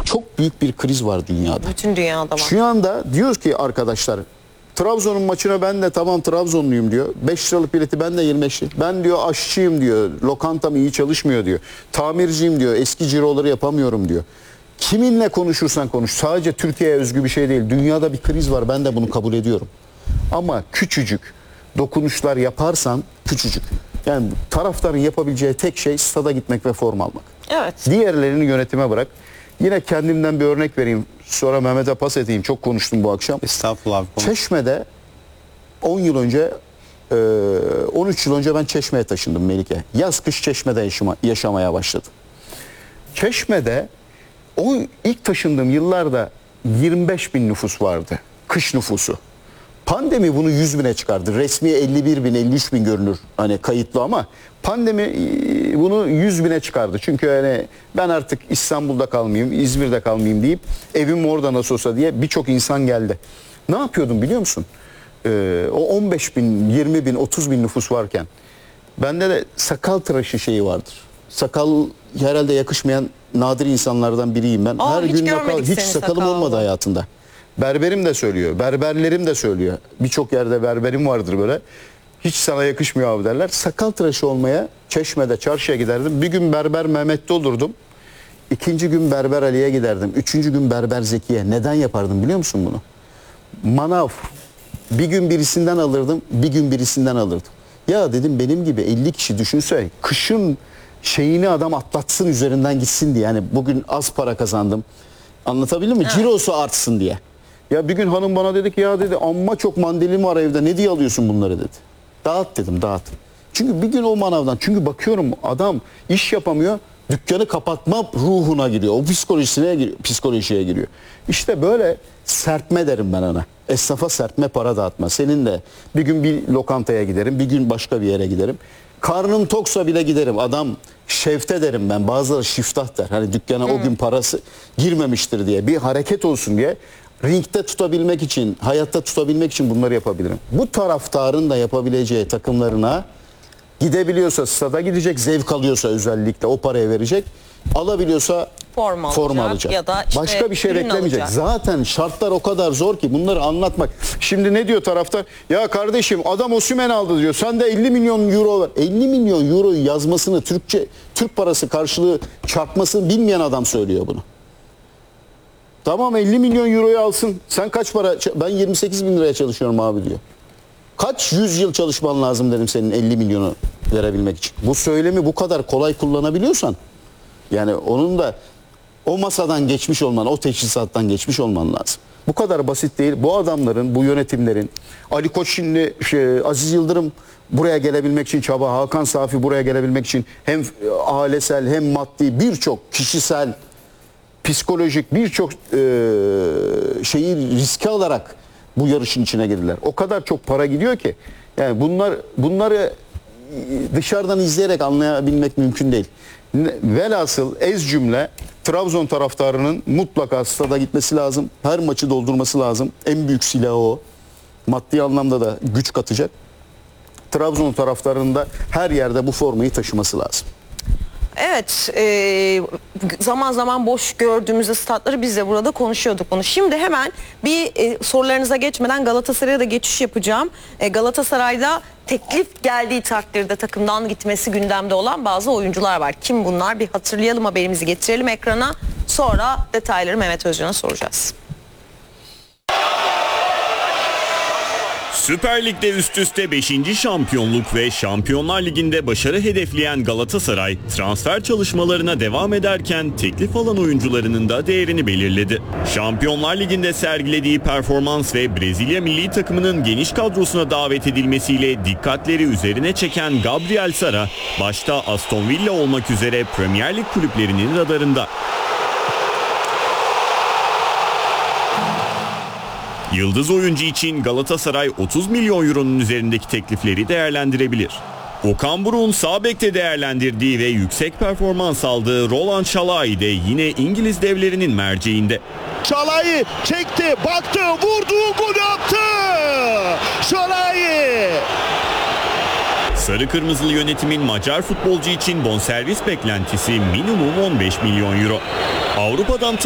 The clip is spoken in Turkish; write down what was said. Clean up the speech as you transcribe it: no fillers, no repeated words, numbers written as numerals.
Çok büyük bir kriz var dünyada. Bütün dünyada var. Şu anda diyoruz ki arkadaşlar, Trabzon'un maçına ben de tamam Trabzonluyum diyor. 5 liralık bileti ben de 25 lira. Ben diyor aşçıyım diyor. Lokantam iyi çalışmıyor diyor. Tamirciyim diyor. Eski ciroları yapamıyorum diyor. Kiminle konuşursan konuş. Sadece Türkiye'ye özgü bir şey değil. Dünyada bir kriz var. Ben de bunu kabul ediyorum. Ama küçücük dokunuşlar yaparsan küçücük. Yani taraftarın yapabileceği tek şey stada gitmek ve forma almak. Evet. Diğerlerini yönetime bırak. Yine kendimden bir örnek vereyim. Sonra Mehmet'e pas edeyim. Çok konuştum bu akşam. Estağfurullah. Çeşme'de 10 yıl önce 13 yıl önce ben Çeşme'ye taşındım Melike. Yaz kış Çeşme'de yaşamaya başladım. Çeşme'de o ilk taşındığım yıllarda 25 bin nüfus vardı. Kış nüfusu. Pandemi bunu 100 bine çıkardı. Resmi 51 bin, 53 bin görünür hani kayıtlı ama pandemi bunu 100 bine çıkardı. Çünkü hani ben artık İstanbul'da kalmayayım, İzmir'de kalmayayım deyip evim orada nasıl olsa diye birçok insan geldi. Ne yapıyordum biliyor musun? O 15 bin, 20 bin, 30 bin nüfus varken bende de sakal tıraşı şeyi vardır. Sakal herhalde yakışmayan nadir insanlardan biriyim ben. Aa, her hiç gün hiç sakalım sakallı olmadı hayatında. Berberim de söylüyor, berberlerim de söylüyor. Birçok yerde berberim vardır böyle. Hiç sana yakışmıyor abi derler. Sakal tıraşı olmaya Çeşme'de çarşıya giderdim. Bir gün berber Mehmet'te olurdum. İkinci gün berber Ali'ye giderdim. Üçüncü gün berber Zeki'ye. Neden yapardım biliyor musun bunu? Manav. Bir gün birisinden alırdım, bir gün birisinden alırdım. Ya dedim benim gibi 50 kişi düşünse kışın şeyini adam atlatsın üzerinden gitsin diye. Yani bugün az para kazandım. Anlatabildim mi? Evet. Cirosu artsın diye. Ya bir gün hanım bana dedi ki ya dedi amma çok mandalin var evde ne diye alıyorsun bunları dedi. Dağıt dedim dağıt. Çünkü bir gün o manavdan çünkü bakıyorum adam iş yapamıyor. Dükkanı kapatma ruhuna giriyor. O psikolojiye giriyor. İşte böyle serpme derim ben ona. Esnafa serpme para dağıtma. Senin de bir gün bir lokantaya giderim, bir gün başka bir yere giderim. Karnım toksa bile giderim. Adam şefte derim ben. Bazıları şiftah der. Hani dükkana o gün parası girmemiştir diye. Bir hareket olsun diye. Ringde tutabilmek için, hayatta tutabilmek için bunları yapabilirim. Bu taraftarın da yapabileceği takımlarına gidebiliyorsa stada gidecek, zevk alıyorsa özellikle o paraya verecek. Alabiliyorsa forma alacak. Ya da işte başka bir şey beklemeyecek. Alacak. Zaten şartlar o kadar zor ki bunları anlatmak. Şimdi ne diyor taraftar? Ya kardeşim adam Osimhen aldı diyor. Sen de 50 milyon euro ver. 50 milyon euroyu yazmasını Türk parası karşılığı çarpmasını bilmeyen adam söylüyor bunu. Tamam 50 milyon euroyu alsın. Sen kaç para? Ben 28 bin liraya çalışıyorum abi diyor. Kaç yüzyıl çalışman lazım dedim senin 50 milyonu verebilmek için. Bu söylemi bu kadar kolay kullanabiliyorsan yani onun da o masadan geçmiş olman, o teçhizattan geçmiş olman lazım. Bu kadar basit değil. Bu adamların, bu yönetimlerin, Ali Koç şimdi, Aziz Yıldırım buraya gelebilmek için çaba, Hakan Safi buraya gelebilmek için hem ailesel hem maddi birçok kişisel, psikolojik birçok şeyi riske alarak bu yarışın içine girdiler. O kadar çok para gidiyor ki yani bunları dışarıdan izleyerek anlayabilmek mümkün değil. Velhasıl ez cümle Trabzon taraftarının mutlaka stada gitmesi lazım. Her maçı doldurması lazım. En büyük silahı o. Maddi anlamda da güç katacak. Trabzon taraftarının da her yerde bu formayı taşıması lazım. Evet, zaman zaman boş gördüğümüzde statları biz de burada konuşuyorduk bunu. Şimdi hemen bir sorularınıza geçmeden Galatasaray'a da geçiş yapacağım. Galatasaray'da teklif geldiği takdirde takımdan gitmesi gündemde olan bazı oyuncular var. Kim bunlar? Bir hatırlayalım, haberimizi getirelim ekrana. Sonra detayları Mehmet Özcan'a soracağız. Süper Lig'de üst üste 5. şampiyonluk ve Şampiyonlar Ligi'nde başarı hedefleyen Galatasaray transfer çalışmalarına devam ederken teklif alan oyuncularının da değerini belirledi. Şampiyonlar Ligi'nde sergilediği performans ve Brezilya milli takımının geniş kadrosuna davet edilmesiyle dikkatleri üzerine çeken Gabriel Sara, başta Aston Villa olmak üzere Premier Lig kulüplerinin radarında. Yıldız oyuncu için Galatasaray 30 milyon euronun üzerindeki teklifleri değerlendirebilir. Okan Buruk'un sağ bekte değerlendirdiği ve yüksek performans aldığı Roland Çalhanoğlu de yine İngiliz devlerinin merceğinde. Çalhanoğlu çekti, baktı, vurdu, gol attı! Çalhanoğlu! Sarı Kırmızılı yönetimin Macar futbolcu için bonservis beklentisi minimum 15 milyon euro. Avrupa'dan